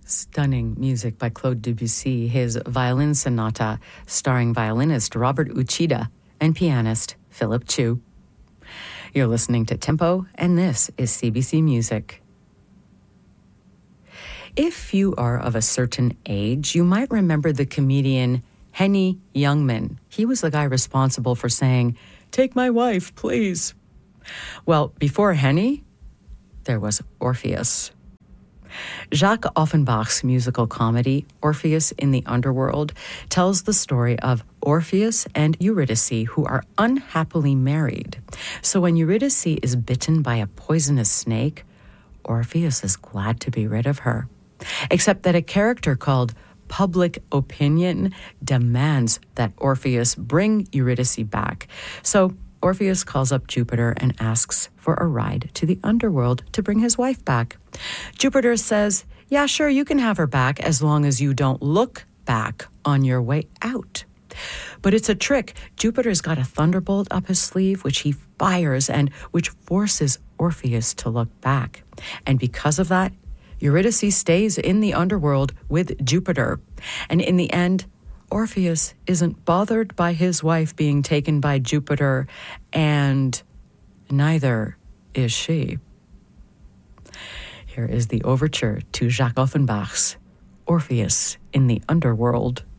Stunning music by Claude Debussy, his violin sonata starring violinist Robert Uchida and pianist Philip Chu. You're listening to Tempo, and this is CBC Music. If you are of a certain age, you might remember the comedian Henny Youngman. He was the guy responsible for saying, "Take my wife, please." Well, before Henny, there was Orpheus. Jacques Offenbach's musical comedy, Orpheus in the Underworld, tells the story of Orpheus and Eurydice, who are unhappily married. So when Eurydice is bitten by a poisonous snake, Orpheus is glad to be rid of her. Except that a character called Public Opinion demands that Orpheus bring Eurydice back. So Orpheus calls up Jupiter and asks for a ride to the underworld to bring his wife back. Jupiter says, "Yeah, sure, you can have her back as long as you don't look back on your way out." But it's a trick. Jupiter's got a thunderbolt up his sleeve, which he fires and which forces Orpheus to look back. And because of that, Eurydice stays in the underworld with Jupiter. And in the end, Orpheus isn't bothered by his wife being taken by Jupiter, and neither is she. Here is the overture to Jacques Offenbach's Orpheus in the Underworld.